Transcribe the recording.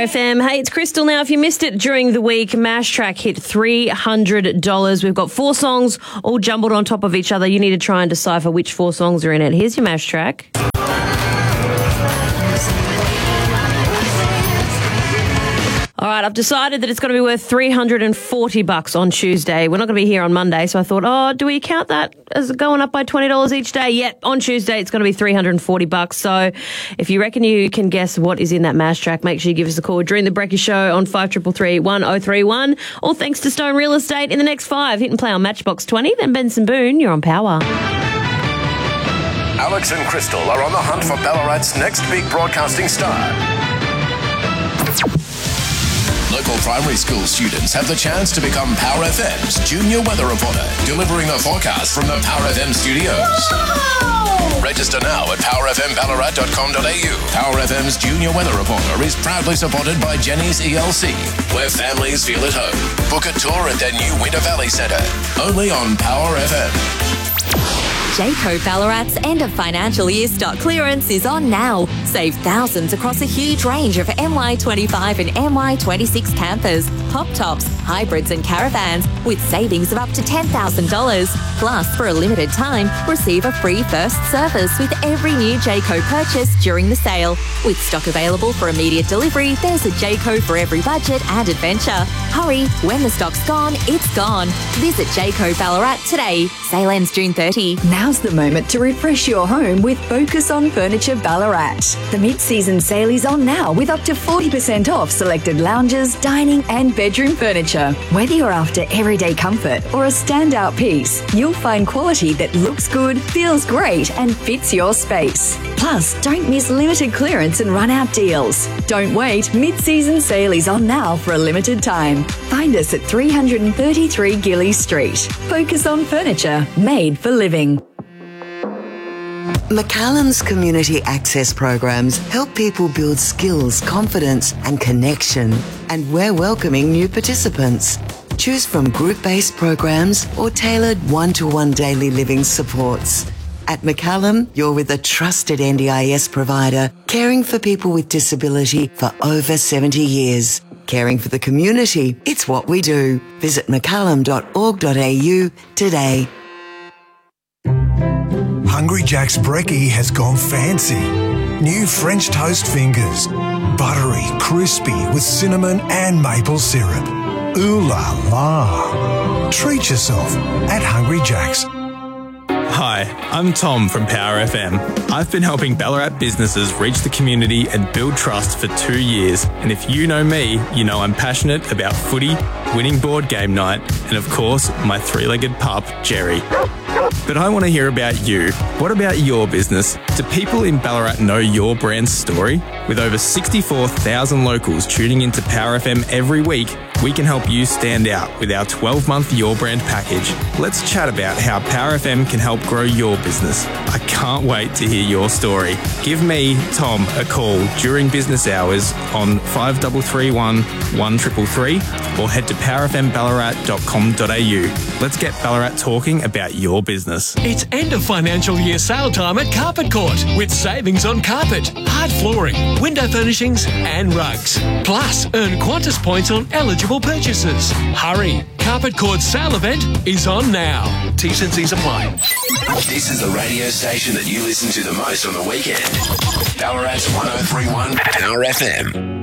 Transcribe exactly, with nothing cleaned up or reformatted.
F M. Hey, it's Crystal now. If you missed it during the week, Mash Track hit three hundred dollars. We've got four songs all jumbled on top of each other. You need to try and decipher which four songs are in it. Here's your Mash Track. All right, I've decided that it's going to be worth three hundred forty bucks on Tuesday. We're not going to be here on Monday, so I thought, oh, do we count that as going up by twenty dollars each day? Yep, on Tuesday it's going to be three hundred forty bucks. So if you reckon you can guess what is in that Mash Track, make sure you give us a call during the Brecky Show on five three three, one oh three one, or thanks to Stone Real Estate in the next five. Hit and play on Matchbox twenty, then Benson Boone, you're on Power. Alex and Crystal are on the hunt for Ballarat's next big broadcasting star. Local primary school students have the chance to become Power F M's junior weather reporter, delivering the forecast from the Power F M studios. Whoa! Register now at power f m ballarat dot com dot a u. Power F M's junior weather reporter is proudly supported by Jenny's E L C, where families feel at home. Book a tour at their new Winter Valley Centre, only on Power F M. Jayco Ballarat's end of financial year stock clearance is on now. Save thousands across a huge range of M Y twenty-five and M Y twenty-six campers, pop tops, hybrids and caravans with savings of up to ten thousand dollars. Plus, for a limited time, receive a free first service with every new Jayco purchase during the sale. With stock available for immediate delivery, there's a Jayco for every budget and adventure. Hurry, when the stock's gone, it's gone. Visit Jayco Ballarat today. Sale ends June thirtieth. Now's the moment to refresh your home with Focus on Furniture Ballarat. The mid-season sale is on now with up to forty percent off selected lounges, dining and bedroom furniture. Whether you're after everyday comfort or a standout piece, you'll find quality that looks good, feels great and fits your space. Plus, don't miss limited clearance and run-out deals. Don't wait, mid-season sale is on now for a limited time. Find us at three thirty-three Gilly Street. Focus on Furniture, made for living. McCallum's community access programs help people build skills, confidence and connection. And we're welcoming new participants. Choose from group-based programs or tailored one-to-one daily living supports. At McCallum, you're with a trusted N D I S provider, caring for people with disability for over seventy years. Caring for the community, it's what we do. Visit mccallum dot org dot a u today. Hungry Jack's Brekkie has gone fancy. New French toast fingers. Buttery, crispy with cinnamon and maple syrup. Ooh la la. Treat yourself at Hungry Jack's. Hi, I'm Tom from Power F M. I've been helping Ballarat businesses reach the community and build trust for two years. And if you know me, you know I'm passionate about footy, winning board game night, and of course, my three-legged pup, Jerry. But I want to hear about you. What about your business? Do people in Ballarat know your brand's story? With over sixty-four thousand locals tuning into Power F M every week, we can help you stand out with our twelve-month Your Brand package. Let's chat about how Power F M can help grow your business. I can't wait to hear your story. Give me, Tom, a call during business hours on five three three one, one three three three or head to power f m ballarat dot com dot a u. Let's get Ballarat talking about your business. It's end of financial year sale time at Carpet Court with savings on carpet, hard flooring, window furnishings and rugs. Plus, earn Qantas points on eligible purchases. Hurry! Carpet Court's sale event is on now. T's and C's apply. This is the radio station that you listen to the most on the weekend. Ballarat's one oh three one Power F M.